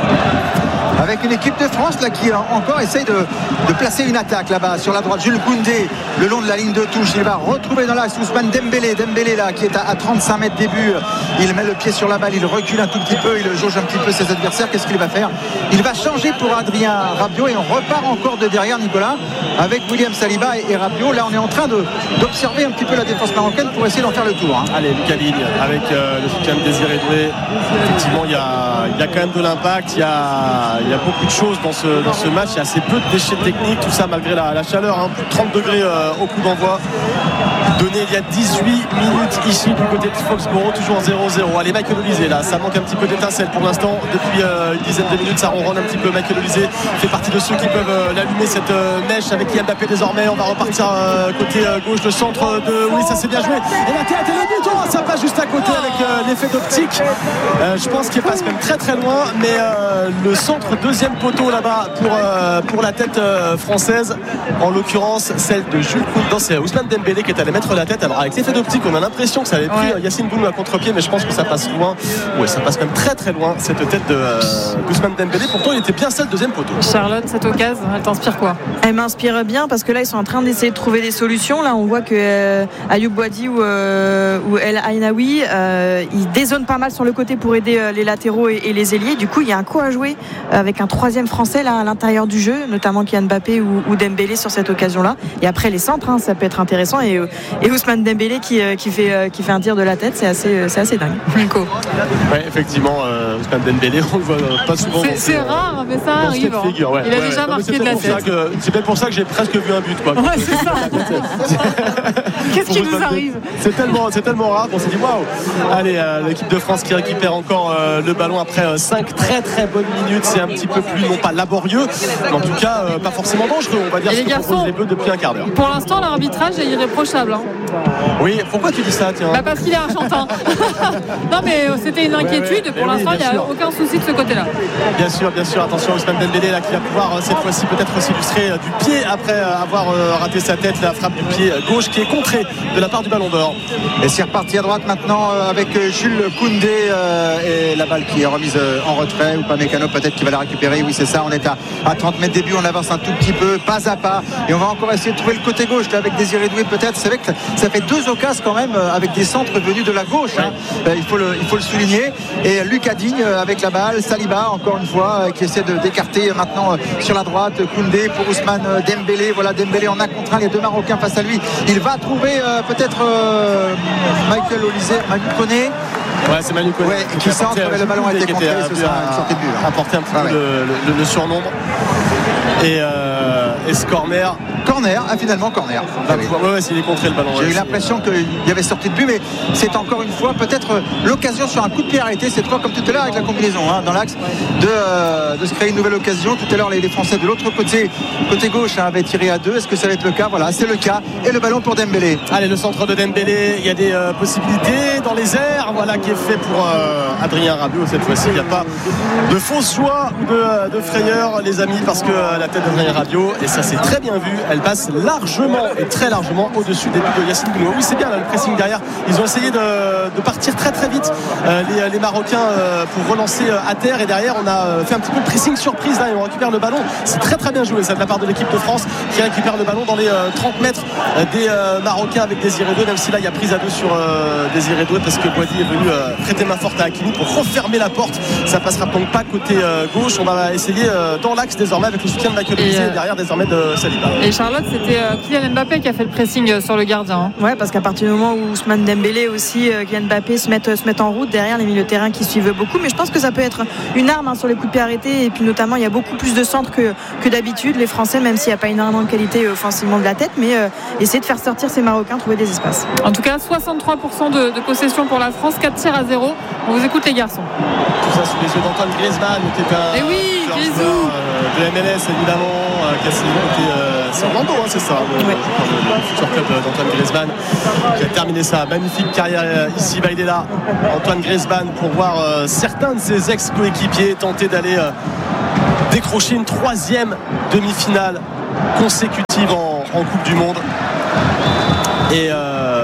Avec une équipe de France là, qui encore essaye de, de placer une attaque là-bas sur la droite. Jules Koundé le long de la ligne de touche, il va retrouver dans l'axe Ousmane Dembélé Dembélé là qui est à, à trente-cinq mètres des buts, il met le pied sur la balle, il recule un tout petit peu, il jauge un petit peu ses adversaires. Qu'est-ce qu'il va faire? Il va changer pour Adrien Rabiot et on repart encore de derrière, Nicolas, avec William Saliba et, et Rabiot. Là on est en train de, d'observer un petit peu la défense marocaine pour essayer d'en faire le tour hein. Allez, Lucas Digne avec euh, le soutien de Désiré Doué. Effectivement il y a, il y a quand même de l'impact, il y a, il y a beaucoup de choses dans ce, dans ce match. Il y a assez peu de déchets techniques, tout ça malgré la, la chaleur, hein, plus de trente degrés euh, au coup d'envoi donné il y a dix-huit minutes ici du côté de Foxborough, toujours en zéro zéro. Allez, Michael Olise là, ça manque un petit peu d'étincelle pour l'instant depuis euh, une dizaine de minutes, ça ronronne un petit peu. Michael Olise fait partie de ceux qui peuvent euh, l'allumer cette euh, mèche avec Kylian Mbappé désormais. On va repartir euh, côté euh, gauche, le centre de oui, ça s'est bien joué et la tête et le but, oh, ça passe juste à côté avec euh, l'effet d'optique, euh, je pense qu'il passe même très très loin, mais euh, le centre deuxième poteau là-bas pour, euh, pour la tête euh, française, en l'occurrence celle de Jules Koundé. C'est Ousmane Dembélé qui est allé mettre la tête. Alors avec l'effet d'optique on a l'impression que ça avait pris ouais. Yacine Bounou à contre-pied, mais je pense que ça passe loin. Ouais, ça passe même très très loin cette tête de euh, Ousmane Dembélé. Pourtant il était bien celle deuxième poteau. Charlotte, cette occasion, elle t'inspire quoi? Elle m'inspire bien parce que là ils sont en train d'essayer de trouver des solutions. Là on voit que euh, Ayoub Boadi ou, euh, ou El Ainaoui euh, ils dézonent pas mal sur le côté pour aider euh, les latéraux et, et les ailiers. Du coup il y a un coup à jouer euh, avec un troisième français là à l'intérieur du jeu, notamment Kylian Mbappé ou, ou Dembélé sur cette occasion là. Et après les centres hein, ça peut être intéressant et, et Ousmane Dembélé qui, euh, qui, fait, euh, qui fait un tir de la tête, c'est assez, c'est assez dingue. Nico. Ouais, effectivement euh, Ousmane Dembélé on le voit euh, pas souvent. C'est, c'est rare mais ça arrive hein. Figure, ouais. Il a ouais, déjà ouais, marqué de la tête que, c'est peut-être pour ça que j'ai presque vu un but quoi. Ouais, c'est ça. Qu'est-ce qui nous arrive? C'est tellement, c'est tellement rare qu'on s'est dit waouh. Allez, euh, l'équipe de France qui récupère encore euh, le ballon après euh, cinq très très bonnes minutes. C'est un petit peu plus, non pas laborieux, mais en tout cas euh, pas forcément dangereux, on va dire, ce que proposent les Bleus depuis un quart d'heure. Pour l'instant l'arbitrage est irréprochable hein. Oui, pourquoi tu dis ça tiens? Bah parce qu'il est argentin. Non mais c'était une inquiétude, ouais, ouais. Pour oui, l'instant il n'y a sûr. Aucun souci de ce côté-là. Bien sûr, bien sûr, attention Ousmane Dembélé là qui va pouvoir euh, cette fois-ci peut-être s'illustrer euh, du pied après euh, avoir euh, raté sa tête, la frappe du pied gauche qui est contre près de la part du Ballon d'Or. Et c'est reparti à droite maintenant avec Jules Koundé euh, et la balle qui est remise en retrait. Upamecano peut-être qui va la récupérer. Oui, c'est ça, on est à, à trente mètres début, on avance un tout petit peu, pas à pas, et on va encore essayer de trouver le côté gauche là, avec Désiré Doué peut-être. C'est vrai que ça fait deux occasions quand même avec des centres venus de la gauche, hein. euh, il, faut le, il faut le souligner. Et Lucas Digne avec la balle, Saliba encore une fois euh, qui essaie de, d'écarter maintenant euh, sur la droite, Koundé pour Ousmane Dembélé. Voilà, Dembélé en a contre un, les deux Marocains face à lui. Il va trouver euh, peut-être euh, Michael Olise, Manu Koné. Ouais, c'est Manu Koné ouais, qui centre, mais le ballon a été contré, ce sera une sortie de but. Hein. Apporter un petit ah, peu ouais. le, le, le surnombre. Et, euh, et ce corner. Corner, ah, finalement corner. Ah, oui. Ouais, ouais, s'il est contré le ballon. J'ai ouais, eu l'impression qu'il y avait sorti de but, mais c'est encore une fois peut-être l'occasion sur un coup de pied arrêté, cette fois comme tout à l'heure avec la combinaison hein, dans l'axe de, euh, de se créer une nouvelle occasion. Tout à l'heure les, les Français de l'autre côté, côté gauche hein, avaient tiré à deux. Est-ce que ça va être le cas? Voilà, c'est le cas. Et le ballon pour Dembélé. Allez, le centre de Dembélé, il y a des euh, possibilités dans les airs, voilà qui est fait pour euh, Adrien Rabiot cette fois-ci. Il n'y a pas de fausse joie ou de, de frayeur les amis, parce que euh, la tête d'Adrien Rabiot, et ça c'est très bien vu, elle passe largement et très largement au-dessus des buts de Yacine Bounou. Oui, c'est bien là, le pressing derrière. Ils ont essayé de, de partir très très vite euh, les, les Marocains euh, pour relancer euh, à terre, et derrière on a fait un petit peu de pressing surprise là et on récupère le ballon. C'est très très bien joué ça de la part de l'équipe de France qui récupère le ballon dans les euh, trente mètres euh, des euh, Marocains avec Désiré Doué, même si là il y a prise à deux sur euh, Désiré Doué parce que Boadi est venu euh, prêter main forte à Hakimi pour refermer la porte. Ça passera donc pas côté euh, gauche. On va essayer euh, dans l'axe désormais avec le soutien de Michael Olise et, euh, et derrière désormais de Saliba. Et Charlotte, c'était euh, Kylian Mbappé qui a fait le pressing sur le gardien. Hein. Ouais, parce qu'à partir du moment où Ousmane Dembélé aussi, euh, Kylian Mbappé se mettent, se mettent en route derrière les milieux de terrain qui suivent beaucoup. Mais je pense que ça peut être une arme hein, sur les coups de pied arrêtés. Et puis notamment, il y a beaucoup plus de centres que, que d'habitude. Les Français, même s'il n'y a pas énormément de qualité offensivement de la tête, mais euh, essayer de faire sortir ces Marocains, trouver des espaces. En tout cas, soixante-trois pour cent de, de possession pour la France, quatre tirs à zéro. On vous écoute les garçons. Tout ça sous les yeux d'Antoine Griezmann, qui est un Et oui, Grisou euh, de M L S évidemment, euh, qui a signé, euh, c'est Orlando, hein, c'est ça, le, oui. le, le futur club d'Antoine Griezmann, qui a terminé sa magnifique carrière euh, ici. Bah, il est là, Antoine Griezmann, pour voir euh, certains de ses ex-coéquipiers tenter d'aller euh, décrocher une troisième demi-finale consécutive en, en Coupe du Monde. Et euh,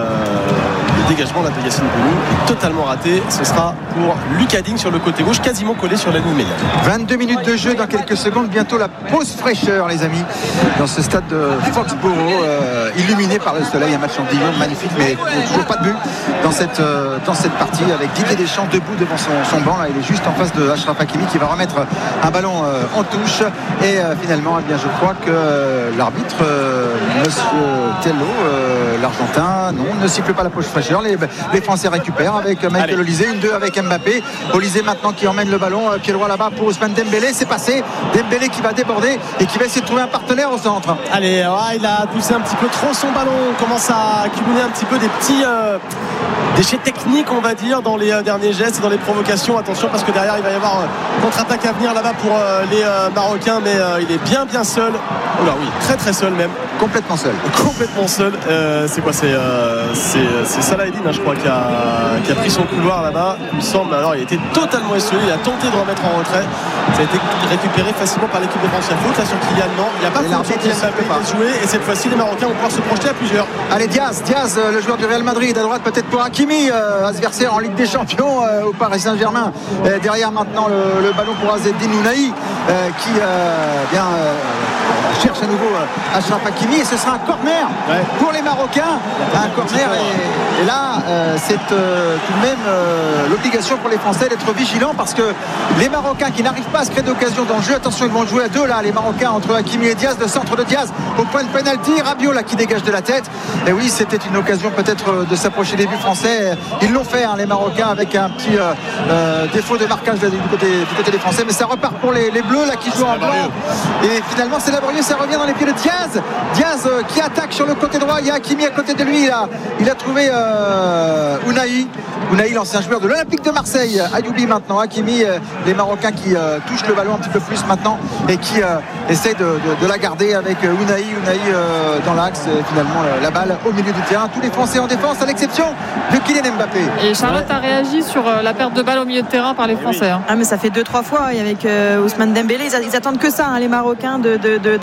le dégagement là, de Yacine Bounou est totalement raté. Ce sera pour Lucas Digne sur le côté gauche, quasiment collé sur la ligne médiane. vingt-deux minutes de jeu dans quelques secondes. Bientôt la pause fraîcheur, les amis, dans ce stade de Foxborough, euh, illuminé par le soleil. Un match en Dijon magnifique, mais toujours pas de but dans cette, euh, dans cette partie, avec Didier Deschamps debout devant son, son banc. Là, il est juste en face de Achraf Hakimi qui va remettre un ballon euh, en touche. Et euh, finalement, eh bien, je crois que euh, l'arbitre, euh, Monsieur Tello, euh, l'Argentin, non, ne siffle pas la pause fraîcheur. Les, les Français récupèrent avec Michael Olise, une deux avec Mbappé. Olise maintenant qui emmène le ballon, pied droit là-bas pour Ousmane Dembélé. C'est passé. Dembélé qui va déborder et qui va essayer de trouver un partenaire au centre. Allez, ouais, il a poussé un petit peu trop son ballon. On commence à accumuler un petit peu des petits euh, déchets techniques, on va dire, dans les euh, derniers gestes et dans les provocations. Attention parce que derrière il va y avoir euh, contre-attaque à venir là-bas pour euh, les euh, Marocains, mais euh, il est bien bien seul. Oh là oui, très très seul même. Complètement seul. Complètement seul. Euh, c'est quoi c'est, euh, c'est, c'est Salah Eddine, hein, je crois, qui a, qui a pris son couloir là-bas. Il me semble. Alors il était totalement isolé. Il a tenté de remettre en retrait. Ça a été récupéré facilement par l'équipe de France. Il y a faute là sur Kylian. Non, il n'y a pas de faute sur Kylian Mbappé. Il a joué. Et cette fois-ci, les Marocains vont pouvoir se projeter à plusieurs. Allez, Diaz, Diaz, le joueur du Real Madrid. À droite, peut-être pour Hakimi, euh, adversaire en Ligue des Champions euh, au Paris Saint-Germain. Euh, derrière maintenant le, le ballon pour Azzedine Ounahi euh, qui euh, bien. Euh, cherche à nouveau euh, Achraf Hakimi et ce sera un corner ouais. pour les Marocains, un corner et, et là euh, c'est euh, tout de même euh, l'obligation pour les Français d'être vigilants parce que les Marocains qui n'arrivent pas à se créer d'occasion dans le jeu, attention ils vont jouer à deux là les Marocains entre Hakimi et Diaz, le centre de Diaz au point de pénalty, Rabiot là qui dégage de la tête et oui c'était une occasion peut-être de s'approcher des buts français, ils l'ont fait hein, les Marocains avec un petit euh, euh, défaut de marquage du côté, du côté des Français mais ça repart pour les, les Bleus là qui jouent en blanc et finalement c'est laborieux, ça revient dans les pieds de Diaz Diaz euh, qui attaque sur le côté droit, il y a Hakimi à côté de lui, il a, il a trouvé euh, Ounahi Ounahi l'ancien joueur de l'Olympique de Marseille, Ayoubi maintenant, Hakimi euh, les Marocains qui euh, touchent le ballon un petit peu plus maintenant et qui euh, essayent de, de, de la garder avec euh, Ounahi Ounahi euh, dans l'axe, euh, finalement la, la balle au milieu du terrain, tous les Français en défense à l'exception de Kylian Mbappé. Et Charlotte ouais. a réagi sur euh, la perte de balle au milieu de terrain par les Français. Hein. Ah mais ça fait deux trois fois et avec euh, Ousmane Dembélé, ils, ils attendent que ça hein, les Marocains de, de, de,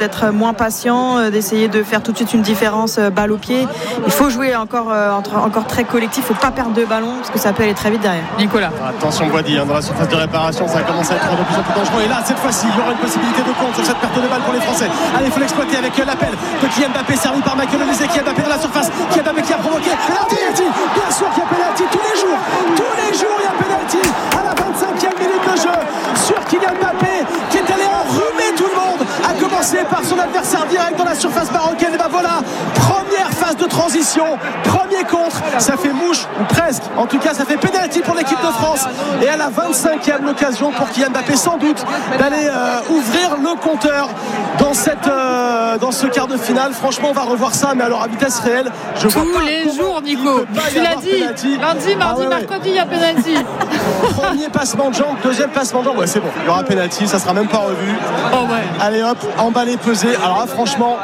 d'être moins patient, d'essayer de faire tout de suite une différence balle au pied. Il faut jouer encore, entre, encore très collectif, il ne faut pas perdre de ballon parce que ça peut aller très vite derrière. Nicolas. Attention Boisdi, hein, dans la surface de réparation, ça commence à être de plus en plus dangereux. Et là, cette fois-ci, il y aura une possibilité de compte sur cette perte de balle pour les Français. Allez, il faut l'exploiter avec l'appel de Kylian Mbappé, servi par Michael Olise. Kylian Mbappé dans la surface, Kylian Mbappé qui a provoqué penalty. Bien sûr qu'il y a penalty tous les jours. Tous les jours, il y a penalty à la vingt-cinquième minute de jeu sur Kylian Mbappé qui est allé enrhumer tout le monde, à commencer par son adversaire direct dans la surface marocaine. Et ben voilà, première phase de transition, premier contre, ça fait mouche, ou presque, en tout cas ça fait pénalty pour l'équipe de France. Et à la vingt-cinquième, l'occasion pour Kylian Mbappé sans doute d'aller euh, ouvrir le compteur dans, cette, euh, dans ce quart de finale. Franchement, on va revoir ça, mais alors à vitesse réelle, je vois tous les jours, Nico, tu l'as dit, penalty. Lundi, mardi, ah ouais, mercredi, il y a pénalty. Premier passement de jambe, deuxième passement de jambe, ouais c'est bon, il y aura pénalty, ça sera même pas revu. Oh ouais. Allez hop, emballé, pesé. Alors là, franchement,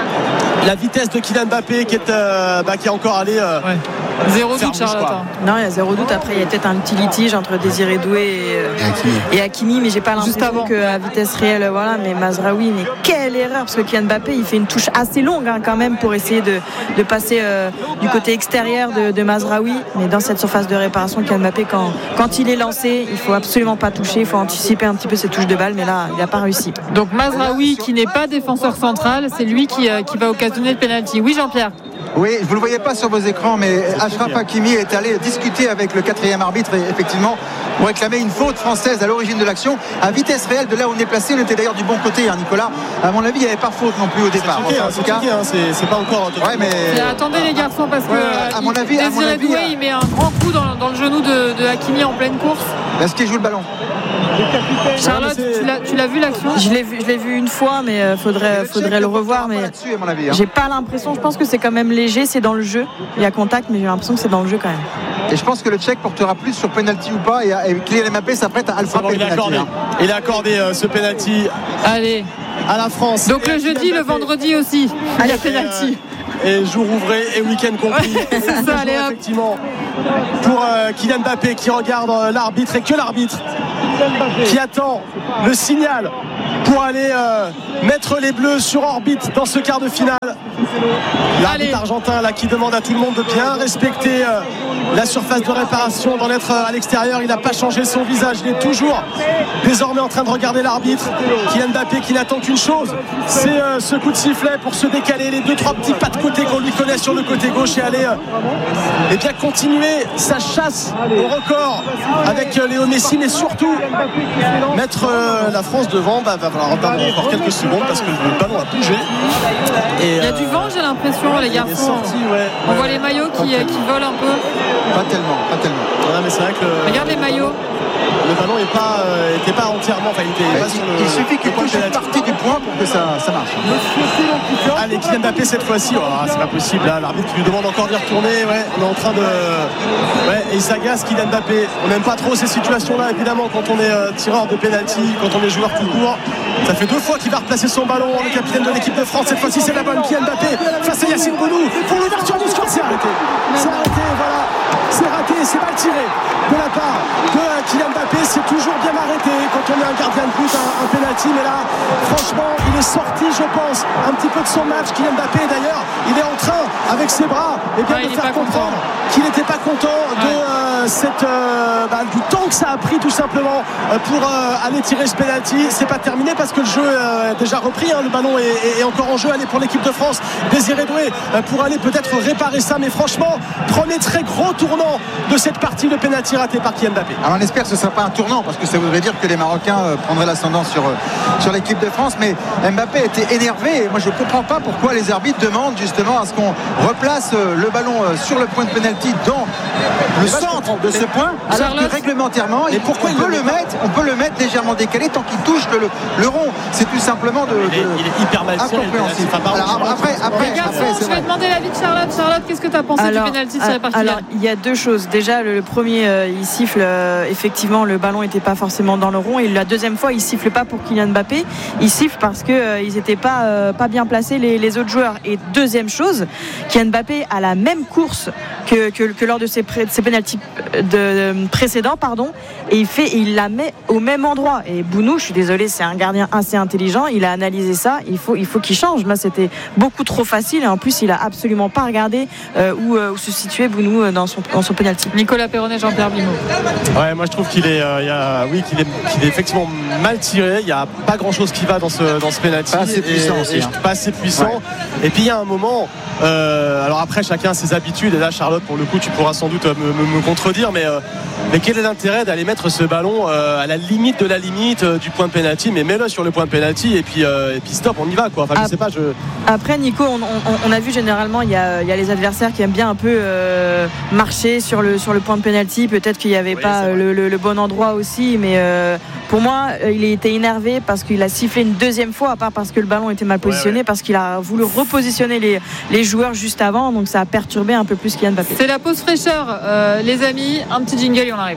la vitesse de Kylian Mbappé qui est, euh, bah, qui est encore allé euh, ouais. Zéro doute, Charlotte. Non, il y a zéro doute. Après, il y a peut-être un petit litige entre Désiré Doué et, euh, et Hakimi, mais j'ai pas l'impression qu'à vitesse réelle, voilà. Mais Mazraoui, mais quelle erreur, parce que Kylian Mbappé, il fait une touche assez longue hein, quand même pour essayer de, de passer euh, du côté extérieur de, de Mazraoui. Mais dans cette surface de réparation, Kylian Mbappé, quand, quand il est lancé, il faut absolument pas toucher, il faut anticiper un petit peu ses touches de balle, mais là, il n'a pas réussi. Donc Mazraoui, qui n'est pas défenseur central, c'est lui qui, euh, qui va occasionner le penalty. Oui, Jean-Pierre. Oui, vous ne le voyez pas sur vos écrans, mais Achraf Hakimi est allé discuter avec le quatrième arbitre, effectivement, pour réclamer une faute française à l'origine de l'action. À vitesse réelle, de là où on est placé, on était d'ailleurs du bon côté, hein, Nicolas. À mon avis, il n'y avait pas faute non plus au départ. C'est, enfin, en tout cas, hein, c'est, c'est pas encore. Ouais, mais... Et attendez les garçons, parce que ouais, à mon avis, à mon Désiré avis, Doué, il met un grand coup dans, dans le genou de, de Hakimi en pleine course. Est-ce qu'il joue le ballon? Charlotte, tu l'as, tu l'as vu l'action? Je l'ai vu, je l'ai vu une fois, mais il faudrait, faudrait le revoir. Mais à mon avis, hein. J'ai pas l'impression. Je pense que c'est quand même léger, c'est dans le jeu. Il y a contact, mais j'ai l'impression que c'est dans le jeu quand même. Et je pense que le Tchèque portera plus sur penalty ou pas. Et, et Kylian Mbappé s'apprête à le frapper. Bon, il, a accordé, hein. il a accordé euh, ce penalty. Allez, à la France. Donc le jeudi, le vendredi aussi. Allez, penalty. Et jour ouvré et week-end compris. Ouais, c'est ça, allez, hop. Effectivement, pour euh, Kylian Mbappé qui regarde euh, l'arbitre et que l'arbitre qui attend le signal pour aller euh, mettre les Bleus sur orbite dans ce quart de finale. L'arbitre argentin là qui demande à tout le monde de bien respecter euh, la surface de réparation, d'en être euh, à l'extérieur. Il n'a pas changé son visage, il est toujours désormais en train de regarder l'arbitre. Kylian Mbappé qui n'attend qu'une chose, c'est euh, ce coup de sifflet pour se décaler, les deux trois petits pas de côté qu'on lui connaît sur le côté gauche et aller euh, et bien continuer sa chasse au record avec euh, Léo Messi, mais surtout mettre euh, la France devant. Bah, va falloir attendre encore quelques secondes parce que le ballon a bougé. Et, il y a euh, du vent, j'ai l'impression, les garçons. Sorti, ouais, on ouais, voit les maillots qui, qui volent un peu. Pas tellement, pas tellement. Voilà, mais c'est vrai que le, regarde les maillots. Le ballon n'était pas, euh, pas entièrement. Enfin, il était bah, pas il, sur le, il suffit qu'il touche une partie du point pour que ça, ça marche. Allez, Kylian Mbappé cette fois-ci. Oh, c'est pas possible. Là, l'arbitre qui lui demande encore d'y retourner. Ouais, on est en train de. Ouais, et il s'agace, Kylian Mbappé. On n'aime pas trop ces situations-là, évidemment, quand on est euh, tireur de penalty, quand on est joueur tout court. Ça fait deux fois qu'il va replacer son ballon. Le capitaine de l'équipe de France. Cette fois-ci, c'est la bonne. Kylian Mbappé face à Yacine Bounou pour l'ouverture du score. C'est arrêté. C'est arrêté. Voilà. C'est raté. C'est mal tiré de la part de Kylian Mbappé. C'est toujours bien arrêté quand on est un gardien de but, un, un penalty. Mais là, franchement, il est sorti, je pense, un petit peu de son match. Kylian Mbappé, d'ailleurs, il est en train, avec ses bras, et bien ouais, de faire comprendre content. qu'il n'était pas content de ouais. euh, cette, euh, bah, du temps que ça a pris, tout simplement, euh, pour euh, aller tirer ce penalty. C'est pas terminé parce que le jeu euh, est déjà repris. Hein, le ballon est, est, est encore en jeu. Allez, pour l'équipe de France, Désiré Doué euh, pour aller peut-être réparer ça. Mais franchement, premier très gros tournant de cette partie, le penalty raté par Kylian Mbappé. Alors on espère que ce ne sera pas un tournant parce que ça voudrait dire que les Marocains euh, prendraient l'ascendant sur, euh, sur l'équipe de France. Mais Mbappé était énervé et moi je ne comprends pas pourquoi les arbitres demandent justement à ce qu'on replace euh, le ballon euh, sur le point de penalty dans le centre de ce point, alors Charlotte. que réglementairement et pourquoi on peut le mettre on peut le mettre légèrement décalé tant qu'il touche le, le rond. C'est tout simplement de, il, est, de il est hyper mal tiré. Alors après, après, les garçons, après je vais demander l'avis de Charlotte. Charlotte, qu'est-ce que tu as pensé alors, du penalty tiré par Kylian? Alors, il y a deux deux choses. Déjà, le, le premier, euh, il siffle, euh, effectivement, le ballon n'était pas forcément dans le rond. Et la deuxième fois, il siffle pas pour Kylian Mbappé. Il siffle parce qu'ils euh, n'étaient pas, euh, pas bien placés, les, les autres joueurs. Et deuxième chose, Kylian Mbappé a la même course que, que, que lors de ses, pré, de ses pénaltys de, de, précédents, pardon. Et il, fait, il la met au même endroit. Et Bounou, je suis désolée, c'est un gardien assez intelligent. Il a analysé ça. Il faut, il faut qu'il change. Là, c'était beaucoup trop facile. Et en plus, il a absolument pas regardé euh, où, euh, où se situait Bounou dans son, dans son pénalty. Nicolas Perronnet, Jean-Pierre Blimaud. Ouais, moi je trouve qu'il est, euh, il y a, oui, qu'il est, qu'il est effectivement mal tiré. Il n'y a pas grand-chose qui va dans ce, dans ce pénalty. Pas assez puissant et, aussi. Et, hein. Pas assez puissant. Ouais. Et puis il y a un moment. Euh, alors après, chacun a ses habitudes. Et là, Charlotte, pour le coup, tu pourras sans doute me, me, me contredire, mais, euh, mais quel est l'intérêt d'aller mettre ce ballon euh, à la limite de la limite euh, du point de pénalty? Mais mets-le sur le point de pénalty et puis, euh, et puis stop, on y va, quoi. Enfin, je sais pas. Je... Après, Nico, on, on, on a vu généralement, il y a, il y a les adversaires qui aiment bien un peu euh, marcher sur le, sur le point de pénalty. Peut-être qu'il n'y avait oui, pas le, le, le bon endroit aussi, mais euh, pour moi, il était énervé parce qu'il a sifflé une deuxième fois, à part parce que le ballon était mal positionné, ouais, ouais. parce qu'il a voulu repositionner les, les joueurs juste avant, donc ça a perturbé un peu plus Kylian Mbappé. C'est la pause fraîcheur, euh, les amis. Un petit jingle et on arrive.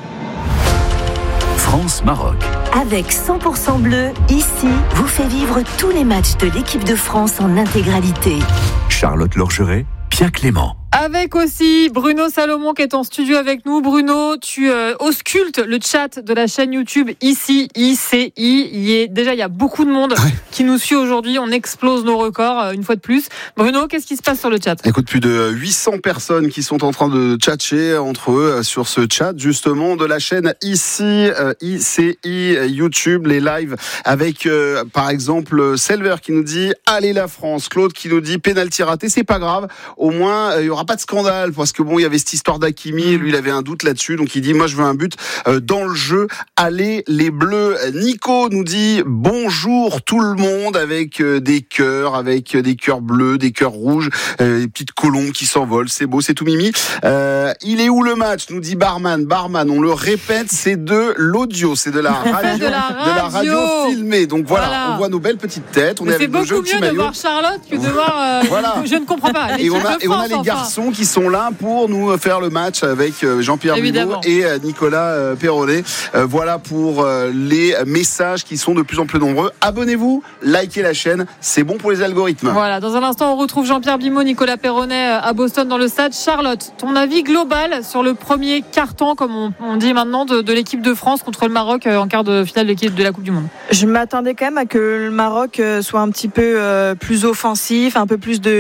France-Maroc. Avec cent pour cent bleu, ici, vous fait vivre tous les matchs de l'équipe de France en intégralité. Charlotte Lorgeret, Pierre Clément. Avec aussi Bruno Salomon qui est en studio avec nous. Bruno, tu euh, auscultes le chat de la chaîne YouTube ici, I C I. Il y est, déjà, il y a beaucoup de monde ouais. qui nous suit aujourd'hui. On explose nos records euh, une fois de plus. Bruno, qu'est-ce qui se passe sur le chat? Écoute, plus de huit cents personnes qui sont en train de tchatcher entre eux euh, sur ce chat justement de la chaîne ici, euh, I C I euh, YouTube, les lives avec euh, par exemple Selver qui nous dit allez la France, Claude qui nous dit pénalty raté, c'est pas grave, au moins il euh, y aura pas de scandale parce que bon il y avait cette histoire d'Hakimi, lui il avait un doute là-dessus, donc il dit moi je veux un but euh, dans le jeu, allez les Bleus. Nico nous dit bonjour tout le monde avec euh, des cœurs, avec euh, des cœurs bleus, des cœurs rouges, euh, des petites colombes qui s'envolent, c'est beau, c'est tout mimi. Euh, il est où le match, nous dit Barman. Barman, on le répète, c'est de l'audio, c'est de la radio, de, la radio. de la radio filmée. Donc voilà, voilà, on voit nos belles petites têtes, on mais est avec nos jeux c'est beaucoup mieux de voir Charlotte que de voir. Euh, voilà. Je ne comprends pas. Et on a, et on a les garçons qui sont là pour nous faire le match avec Jean-Pierre Blimaud et Nicolas Perronnet. Voilà pour les messages qui sont de plus en plus nombreux. Abonnez-vous, likez la chaîne, c'est bon pour les algorithmes. Voilà, dans un instant on retrouve Jean-Pierre Blimaud, Nicolas Perronnet à Boston dans le stade. Charlotte, ton avis global sur le premier carton, comme on, on dit maintenant, de, de l'équipe de France contre le Maroc en quart de finale de la Coupe du Monde? Je m'attendais quand même à que le Maroc soit un petit peu plus offensif, un peu plus de